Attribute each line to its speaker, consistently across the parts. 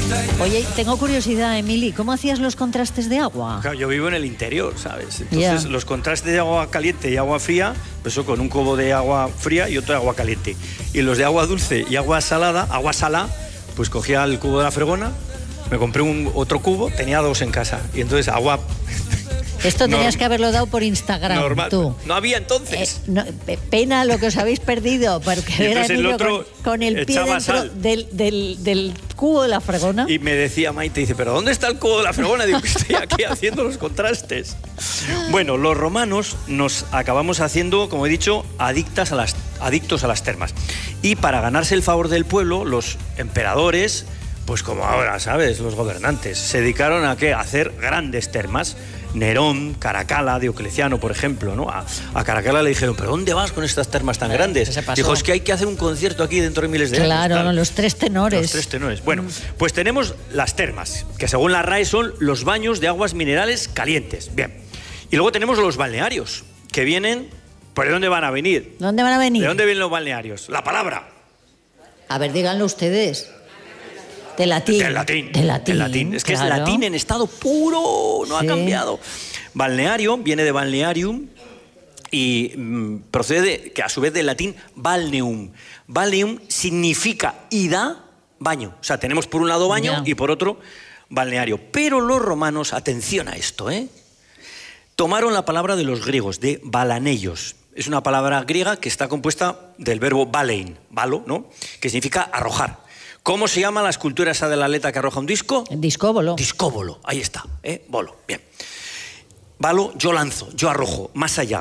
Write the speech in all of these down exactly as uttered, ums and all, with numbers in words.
Speaker 1: Oye, tengo curiosidad, Emili, ¿cómo hacías los contrastes de agua?
Speaker 2: Claro, yo vivo en el interior, ¿sabes? Entonces, yeah. los contrastes de agua caliente y agua fría, pues eso con un cubo de agua fría y otro de agua caliente. Y los de agua dulce y agua salada, agua salada, pues cogía el cubo de la fregona, me compré un otro cubo, tenía dos en casa. Y entonces agua...
Speaker 1: Esto tenías Norm... que haberlo dado por Instagram,
Speaker 2: normal.
Speaker 1: Tú.
Speaker 2: No había entonces.
Speaker 1: Eh, no, pena lo que os habéis perdido, porque era el otro con, con el pie dentro del, del, del cubo de la fregona.
Speaker 2: Y me decía Maite, dice, ¿pero dónde está el cubo de la fregona? Digo, que estoy aquí haciendo los contrastes. Bueno, los romanos nos acabamos haciendo, como he dicho, adictas a las, adictos a las termas. Y para ganarse el favor del pueblo, los emperadores, pues como ahora, ¿sabes? Los gobernantes, se dedicaron a ¿qué? A hacer grandes termas. Nerón, Caracalla, Diocleciano, por ejemplo, ¿no? A, a Caracalla le dijeron, ¿pero dónde vas con estas termas tan grandes? Dijo, es que hay que hacer un concierto aquí dentro de miles de
Speaker 1: claro,
Speaker 2: años.
Speaker 1: Claro, los tres tenores.
Speaker 2: Los tres tenores. Bueno, pues tenemos las termas, que según la R A E son los baños de aguas minerales calientes. Bien. Y luego tenemos los balnearios, que vienen... ¿Por dónde van a venir?
Speaker 1: ¿Dónde van a venir?
Speaker 2: ¿De dónde vienen los balnearios? La palabra.
Speaker 1: A ver, díganlo ustedes. De latín.
Speaker 2: Del latín.
Speaker 1: De latín.
Speaker 2: De latín. Es que
Speaker 1: claro.
Speaker 2: es latín en estado puro, no
Speaker 1: sí.
Speaker 2: ha cambiado. Balneario viene de balnearium y mmm, procede, que a su vez del latín balneum. Balneum significa ida, baño. O sea, tenemos por un lado baño yeah. y por otro balneario. Pero los romanos, atención a esto, ¿eh? Tomaron la palabra de los griegos, de balaneios. Es una palabra griega que está compuesta del verbo balein, balo, ¿no? Que significa arrojar. ¿Cómo se llama la escultura esa de la atleta que arroja un disco?
Speaker 1: Discóbolo.
Speaker 2: Discóbolo, ahí está, ¿eh? Bolo, bien. Balo, yo lanzo, yo arrojo, más allá.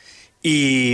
Speaker 2: Y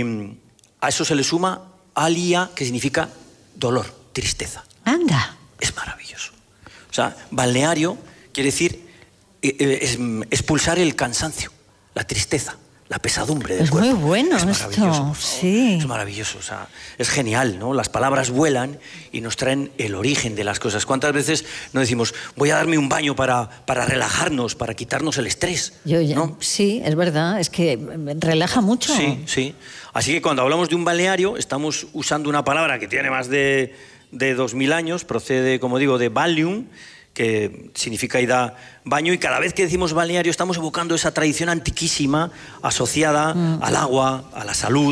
Speaker 2: a eso se le suma alia, que significa dolor, tristeza.
Speaker 1: Anda.
Speaker 2: Es maravilloso. O sea, balneario quiere decir eh, es, expulsar el cansancio, la tristeza. La pesadumbre del
Speaker 1: es
Speaker 2: cuerpo.
Speaker 1: Es muy bueno
Speaker 2: es
Speaker 1: esto, sí.
Speaker 2: Es maravilloso, o sea, es genial, ¿no? Las palabras vuelan y nos traen el origen de las cosas. ¿Cuántas veces no decimos, voy a darme un baño para, para relajarnos, para quitarnos el estrés?
Speaker 1: Yo ya,
Speaker 2: ¿no?
Speaker 1: Sí, es verdad, es que relaja mucho.
Speaker 2: Sí, sí. Así que cuando hablamos de un balneario, estamos usando una palabra que tiene más de, de dos mil años, procede, como digo, de balneum, que significa ida baño, y cada vez que decimos balneario estamos evocando esa tradición antiquísima asociada mm. al agua, a la salud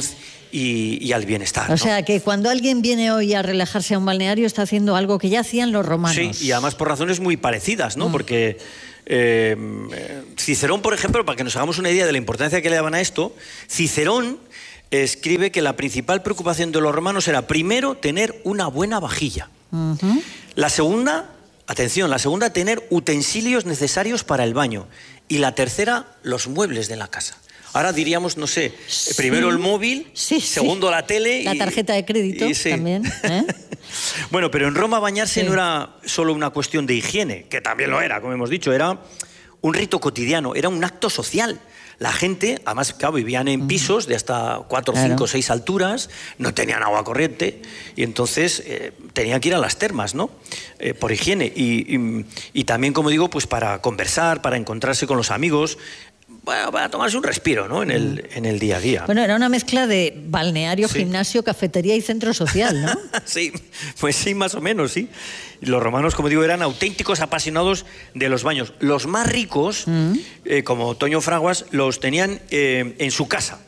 Speaker 2: y, y al bienestar.
Speaker 1: O
Speaker 2: ¿no?
Speaker 1: sea, que cuando alguien viene hoy a relajarse a un balneario está haciendo algo que ya hacían los romanos.
Speaker 2: Sí, y además por razones muy parecidas, ¿no? Mm. Porque eh, Cicerón, por ejemplo, para que nos hagamos una idea de la importancia que le daban a esto, Cicerón escribe que la principal preocupación de los romanos era, primero, tener una buena vajilla. Uh-huh. La segunda... Atención, la segunda, tener utensilios necesarios para el baño. Y la tercera, los muebles de la casa. Ahora diríamos, no sé, sí. primero el móvil, sí, segundo sí. la tele...
Speaker 1: La
Speaker 2: y,
Speaker 1: tarjeta de crédito y, sí. también. ¿eh?
Speaker 2: Bueno, pero en Roma bañarse sí. no era solo una cuestión de higiene, que también lo era, como hemos dicho, era un rito cotidiano, era un acto social. La gente, además, claro, vivían en pisos de hasta cuatro, claro. cinco, seis alturas, no tenían agua corriente y entonces eh, tenían que ir a las termas, ¿no? Eh, por higiene y, y, y también, como digo, pues para conversar, para encontrarse con los amigos, bueno, para tomarse un respiro, ¿no? En el, en el día a día.
Speaker 1: Bueno, era una mezcla de balneario, sí. gimnasio, cafetería y centro social, ¿no?
Speaker 2: Sí, pues sí, más o menos, sí. Los romanos, como digo, eran auténticos apasionados de los baños. Los más ricos, mm. eh, como Toño Fraguas, los tenían eh, en su casa.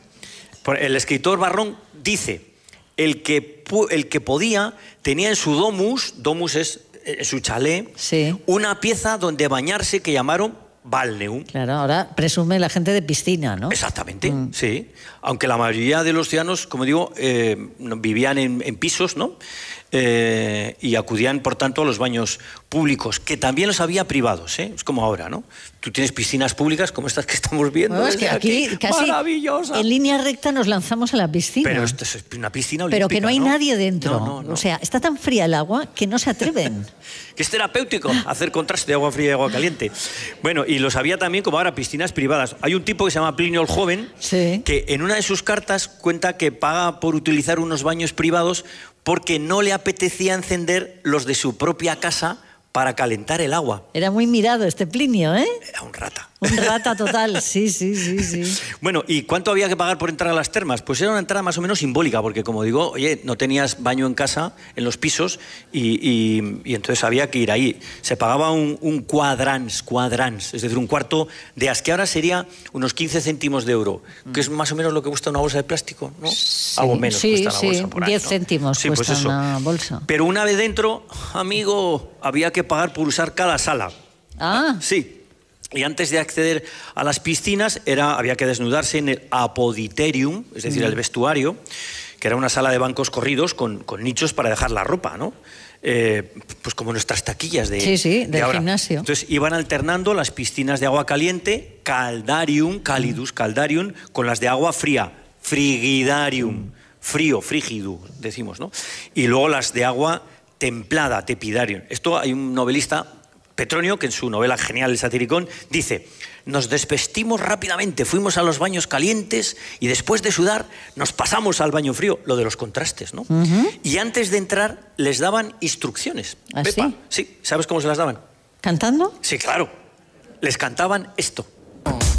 Speaker 2: El escritor Varrón dice, el que, el que podía tenía en su domus, domus es eh, su chalet,
Speaker 1: sí.
Speaker 2: una pieza donde bañarse que llamaron balneum.
Speaker 1: Claro, ahora presume la gente de piscina, ¿no?
Speaker 2: Exactamente,
Speaker 1: mm.
Speaker 2: sí. Aunque la mayoría de los ciudadanos, como digo, eh, vivían en, en pisos, ¿no? Eh, y acudían, por tanto, a los baños públicos, que también los había privados, ¿eh? Es como ahora, ¿no? Tú tienes piscinas públicas como estas que estamos viendo.
Speaker 1: Bueno, es que aquí, aquí casi
Speaker 2: maravillosa.
Speaker 1: En línea recta nos lanzamos a la piscina.
Speaker 2: Pero esto es una piscina olímpica,
Speaker 1: Pero que no hay
Speaker 2: ¿no?
Speaker 1: nadie dentro.
Speaker 2: No, no, no.
Speaker 1: O sea, está tan fría el agua que no se atreven.
Speaker 2: Que es terapéutico hacer contraste de agua fría y agua caliente. Bueno, y los había también, como ahora, piscinas privadas. Hay un tipo que se llama Plinio el Joven,
Speaker 1: sí.
Speaker 2: que en una de sus cartas cuenta que paga por utilizar unos baños privados porque no le apetecía encender los de su propia casa para calentar el agua.
Speaker 1: Era muy mirado este Plinio, ¿eh?
Speaker 2: Era un rata.
Speaker 1: Un rata total, sí, sí, sí, sí.
Speaker 2: Bueno, ¿y cuánto había que pagar por entrar a las termas? Pues era una entrada más o menos simbólica, porque como digo, oye, no tenías baño en casa, en los pisos, y, y, y entonces había que ir ahí. Se pagaba un, un cuadrans, cuadrans, es decir, un cuarto de as, que ahora sería unos quince céntimos de euro, que es más o menos lo que cuesta una bolsa de plástico, ¿no?
Speaker 1: Sí,
Speaker 2: algo menos
Speaker 1: sí,
Speaker 2: cuesta la
Speaker 1: sí,
Speaker 2: bolsa por ahí,
Speaker 1: diez
Speaker 2: ¿no?
Speaker 1: céntimos
Speaker 2: Sí,
Speaker 1: cuesta
Speaker 2: pues eso.
Speaker 1: una bolsa.
Speaker 2: Pero una vez dentro, amigo, había que pagar por usar cada sala.
Speaker 1: Ah.
Speaker 2: Sí. Y antes de acceder a las piscinas era, había que desnudarse en el apoditerium, es decir, mm. el vestuario, que era una sala de bancos corridos con, con nichos para dejar la ropa, ¿no? Eh, pues como nuestras taquillas de,
Speaker 1: sí, sí,
Speaker 2: de
Speaker 1: del
Speaker 2: ahora.
Speaker 1: gimnasio.
Speaker 2: Entonces iban alternando las piscinas de agua caliente, caldarium, calidus, caldarium, con las de agua fría, frigidarium, frío, frígido, decimos, ¿no? Y luego las de agua templada, tepidarium. Esto hay un novelista, Petronio, que en su novela genial El Satiricón, dice: nos desvestimos rápidamente, fuimos a los baños calientes y después de sudar nos pasamos al baño frío, lo de los contrastes, ¿no? Uh-huh. Y antes de entrar les daban instrucciones.
Speaker 1: ¿Ah,
Speaker 2: Pepa,
Speaker 1: sí?
Speaker 2: Sí, ¿sabes cómo se las daban?
Speaker 1: ¿Cantando?
Speaker 2: Sí, claro. Les cantaban esto.